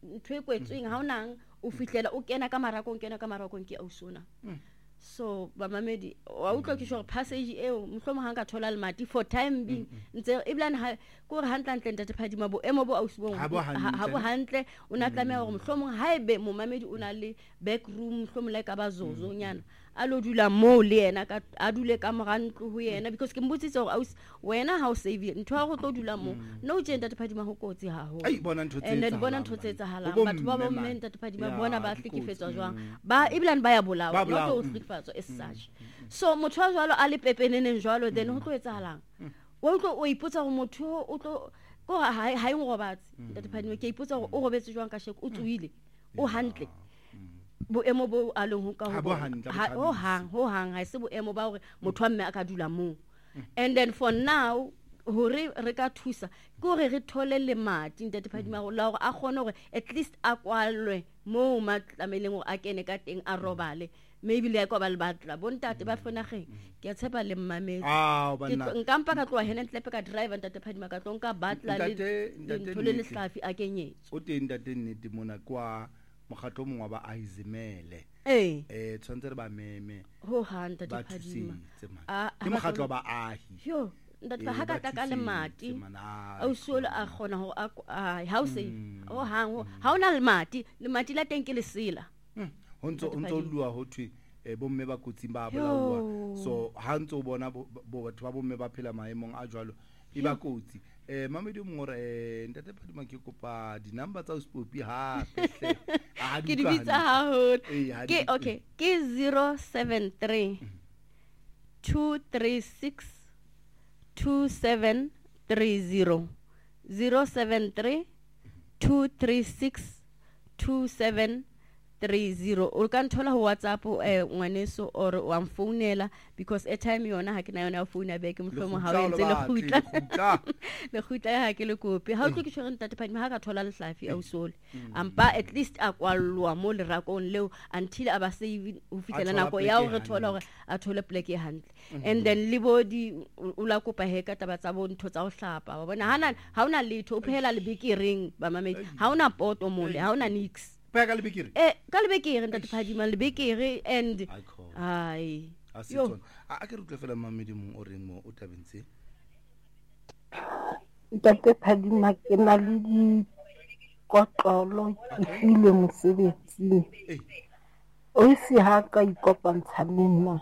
ntwe kwetsweng ha onang o fitlela o kena ka marakong ke ausona so ba mamedi wa utlwa ke sure passage eo mhlomo hanga thola le mati for time being ntse eblan ha ko re hantlantle ntate phadima bo emo bo ausibong ha bo hantle o na tlameha gore mhlomo ha ebe mo mamedi o na le back room mhlomo le ka bazozo nyana a lo dula mo le yena ka a dule ka morantlo ho yena because ke mbutsitse gore aus wena ha o save ntho ha go tlo dula mo no je ntate phadima ho kotsi ha ho ai bona ntho tsetsa halang batho ba ba mme ntate phadima bona ba hlekefetswa jwang ba eblan ba ya bolawa not o hlekefetswa as such so motho wa jwalo a le pepeneneng jwalo then ho tlo etsahalang o tlo o ipotsa go motho o tlo go ha e ngobatse ntate phadima ke ipotsa go o robetse jwang ka sheko o tsuile o hantle boemo bo a leng ho ka ho hang ha se boemo ba hore motho wa mme a ka dula mo and then for now hore re ka thusa go re thole le mati ntate phadima go la gore a gone gore at least a kwalwe mo matlameleng gore a kene ka teng a robale maybe le kwa ba le batla bontate ba fona ge ke tshepa le mmamedi nkampa ka tloa henentle pe ka driver ntate phadima ka tlonka batla le thole le hlafi a kenyetso o teng ntate nnete mona kwa mogatlo mongwa ba aizimele tshwantse re ba meme ho hanta diphadima ke mogatlo ba ahi yo ndatla ha ka taka le mati au sola a gona ho ha o se o hang ha ona le mati la teng ke le sela ho ntso lua ho thwe bomme ba kutsing ba bolawa so ha ntso bona batho ba bomme ba phela maemong a jwalo e ba kotsi mamedi mongore ntate phadima ke kopa di number tsa Spopi ha pehle ke di bitsa ha ho ke okay ke 073 236 2730 073 236 2730 o ka nthola ho WhatsApp ngwaneso or wa mfounela because airtime yona ha ke na yona phone ya beke mhlomo ha o ntse le khutla ha ke le kopi ha o tlo ke shore ntate phadima ha ka thola le hlafi a usole ampa at least a kwallwa mo le rakong leo until aba save o fitela nako ya o re thola gore a thole plek e hantle and then le body o la kopa he ka taba tsa bo ntho tsa o hlapa wa bona ha ona letho o phela le bekiring ba mamedi ha ona poto mole ha ona nix ka le bekere ka le bekere ntate phadima le bekere and ai yo a ke rutle fela mamedi mo o reng mo o tabentse ntate phadima ke na le di kotlolo ke file mosebetsing o isi ha ka ikopantsha le nna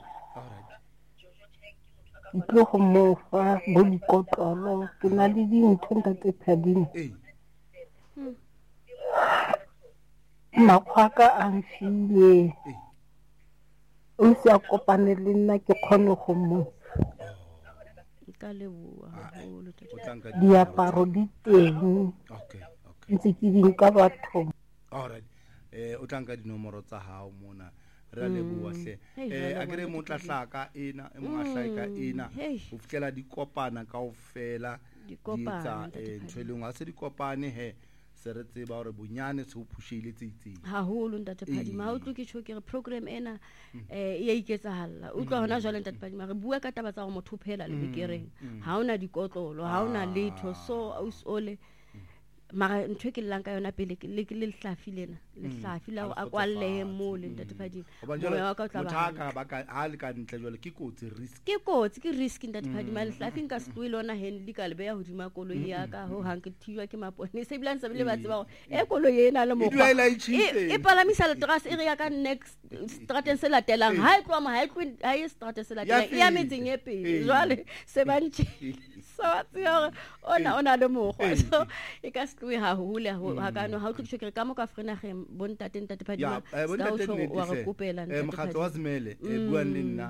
ke go mo fa bo di kotlolo ke na le di ntho ntate phadima makhwaka a mfile o se a kopane le nna ke kgone go mo ka leboa haholo diaparo di teng ntse ke di nka batho alright o tlanka dinomoro tsa hao mona re a leboa hle a kere mo tlahlaka ena e mo ahlaika ena o fitlela di kopana kaofela di tsa ntweleng a se di kopane he se re tseba hore bonyane se o phushile tseitseng haholo ntate phadima ha o tlo ke tsho ke re program ena e iketsahalla o tlo hona jwale ntate phadima re bua ka taba tsa go motho phela le bekereng ha ona dikotlolo ha ona letho so ausole mara ntwe ke llang ka yona pele ke le hlafi lena le hlafi la a kwalle mo le ntate phadima moya ka tla ba ka ha le ka ntle jwale ke kotsi risk ntate phadima le hlafi nka se lona henli ka le beya hodima koloi ya ka ho hang ke thiwa ke mapone se bilang se bile ba tseba e koloi ena le mokgwa e palamisa le tras e re ya ka next straten se latelang ha e tloa ha e straten se latelang e ya metseng e pele jwale se bantshi so ona le mokgwa so e ka we ha hula ha kana ha o tlo ke ka mo ka frena ge bontate phadima wa re kopela mokgatlo wa Zimele buang le nna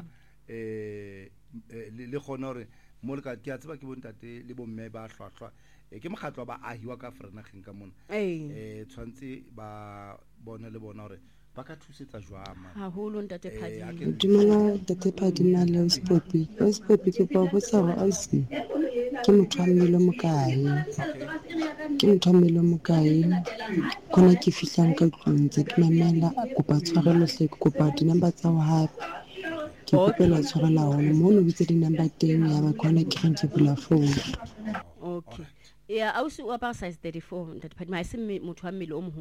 le gona hore mo le ka ke a tseba ke bontate le bomme ba hlwahlwa ke mokgatlo ba ahiwa ka frena geng ka mona tshwantse ba bona le bona hore ba ka thusetsa jwama haholo ntate phadima dumela ntate phadima le Spopi ke ba botsa go ausi ke motho a mmele mokae kona ke fihlang ka tlung tse ke mamela kopa tshwarelo hle ke kopa dinamba tsa ho hape ke kopela tshwarela hona mo no bitse dinamba teng ya ba kona ke reng ke bula phone okay ya ausi o apara size 34 ntate phadima ha se motho wa mmele o